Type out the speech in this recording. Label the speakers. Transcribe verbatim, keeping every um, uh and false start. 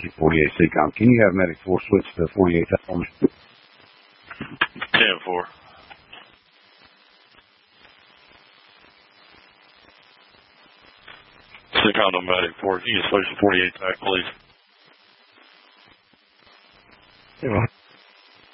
Speaker 1: Taxi forty-eight C COM. Can you have Medic four switch to forty-eight for me?
Speaker 2: ten four. C COM to Medic four. Can you switch to forty-eight T A C, please?
Speaker 1: Yeah.